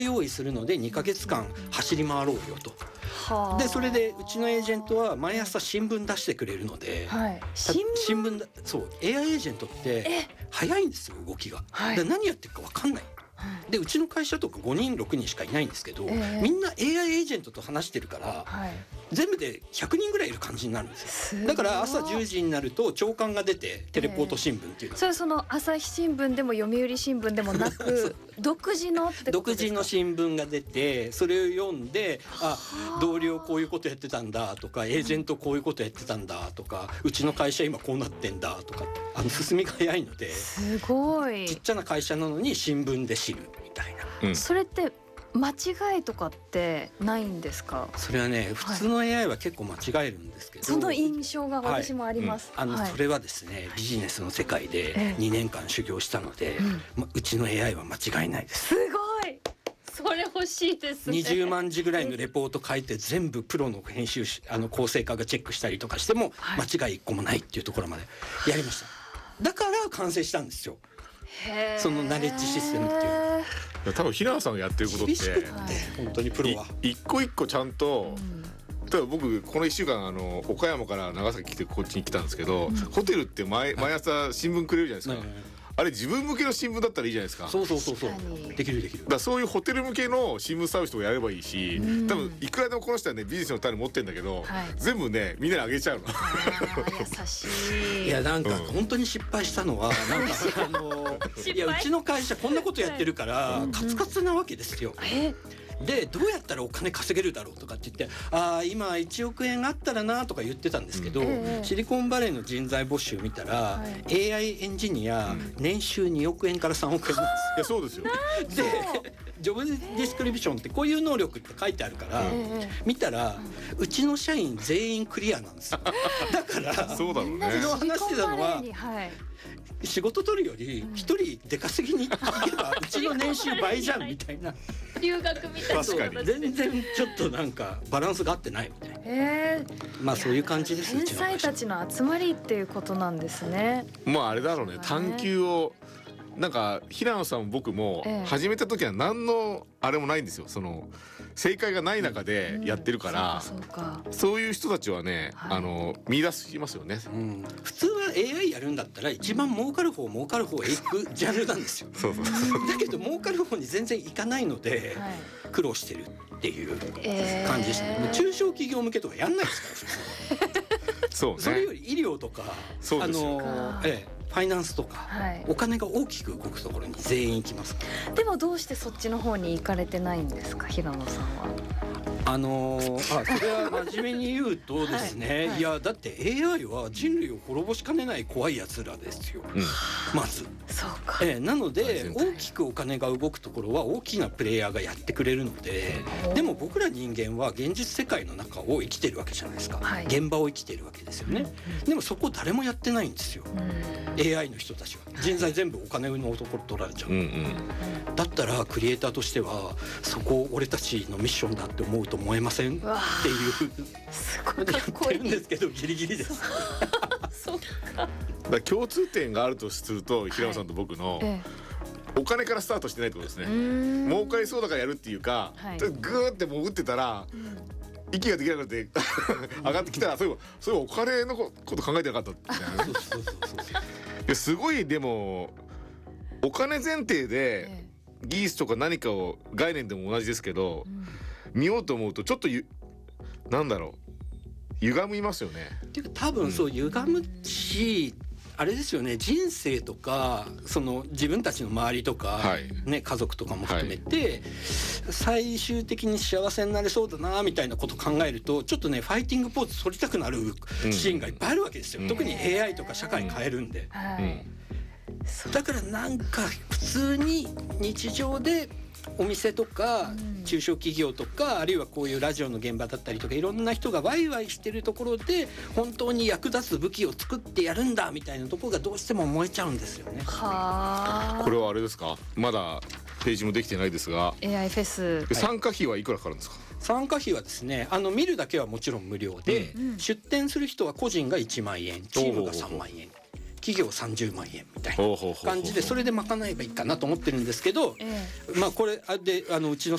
用意するので2ヶ月間走り回ろうよと。 はあ、 でそれでうちのエージェントは毎朝新聞出してくれるので、 はい、新聞だそう AI エージェントって早いんですよ動きが、 はい、 で何やってるか分かんない。でうちの会社とか5人6人しかいないんですけど、みんな AI エージェントと話してるから、はい、全部で100人ぐらいいる感じになるんですよ。だから朝10時になると朝刊が出てテレポート新聞っていうの、 それその朝日新聞でも読売新聞でもなく独自のってことですか？ 独自の新聞が出てそれを読んで、あ同僚こういうことやってたんだとかエージェントこういうことやってたんだとか、うちの会社今こうなってんだとか、進みが早いので、 すごいちっちゃな会社なのに新聞で知るみたいな、 それって間違いとかってないんですか？ それはね普通の AI は結構間違えるんですけど、 その印象が私もあります、 それはですねビジネスの世界で2年間修行したので、うちの AI は間違いないです。 すごい、それ欲しいですね。 20万字ぐらいのレポート書いて全部プロの編集構成家がチェックしたりとかしても間違い1個もないっていうところまでやりました。だから完成したんですよ、そのナレッジシステムっていう。 多分平野さんがやってることって厳しくって、本当にプロは一個一個ちゃんと、例えば僕この1週間岡山から長崎来てこっちに来たんですけど、ホテルって毎朝新聞くれるじゃないですか、あれ自分向けの新聞だったらいいじゃないですか。 そうできるだからそういうホテル向けの新聞サービスとかやればいいし、多分いくらでもこの人はねビジネスの種持ってんだけど、全部ねみんなにあげちゃうの。 優しい。 いやなんか本当に失敗したのはなんかいやうちの会社こんなことやってるからカツカツなわけですよ。でどうやったらお金稼げるだろうとかって言って、今1億円あったらなとか言ってたんですけど、シリコンバレーの人材募集見たら、AI エンジニア年収2億円から3億円なんですよ。 いやそうですよ。 でジョブディスクリプションってこういう能力って書いてあるから、見たらうちの社員全員クリアなんですよ。だからそうだろうね。 昨日話してたのは、仕事取るより一人出稼ぎに行けばうちの年収倍じゃんみたいな。 留学みたいな。 確かに全然ちょっとなんかバランスが合ってないみたいな。まあそういう感じです。 天才たちの集まりっていうことなんですね。 まああれだろうね、探求をなんか平野さんも僕も始めた時は何のあれもないんですよ。その正解がない中でやってるから、そういう人たちはね、見出しますよね。 普通は AI やるんだったら一番儲かる方へ行くジャンルなんですよ。だけど儲かる方に全然いかないので苦労してるっていう感じですね。中小企業向けとかやんないですから普通。そうね。それより医療とかファイナンスとか、お金が大きく動くところに全員行きます。 でもどうしてそっちの方に行かれてないんですか、平野さんは。 それは真面目に言うとですね、いやだって AI は人類を滅ぼしかねない怖いやつらですよ、まず。 そうか。 なので大きくお金が動くところは大きなプレイヤーがやってくれるので、でも僕ら人間は現実世界の中を生きてるわけじゃないですか、現場を生きてるわけですよね、でもそこ誰もやってないんですよ、AI の人たちは。人材全部お金のところ取られちゃう、だったらクリエイターとしてはそこを俺たちのミッションだって思うと思えませんっていうすごいやってるんですけどギリギリです。 そうか。 だ共通点があるとすると平野さんと僕の、お金からスタートしてないってことですね。儲かりそうだからやるっていうか、グーってもう打ってたら、息ができなくなって上がってきたらそういえばお金のこと考えてなかったみたいな。すごいでもお金前提で技術とか何かを概念でも同じですけど、見ようと思うとちょっとなんだろう歪みますよね。 っていうか多分そう歪むし、あれですよね、人生とかその自分たちの周りとか、家族とかも含めて、最終的に幸せになれそうだなみたいなことを考えるとちょっとねファイティングポーズ取りたくなるシーンがいっぱいあるわけですよ、特に AI とか社会変えるんで、だからなんか普通に日常でお店とか中小企業とか、あるいはこういうラジオの現場だったりとかいろんな人がワイワイしてるところで本当に役立つ武器を作ってやるんだみたいなところがどうしても燃えちゃうんですよね。 これはあれですか、まだページもできてないですが AI フェス参加費はいくらかかるんですか。 参加費はですね、見るだけはもちろん無料で、出店する人は個人が1万円、チームが3万円企業30万円みたいな感じでそれで賄えばいいかなと思ってるんですけど、まあこれでうちの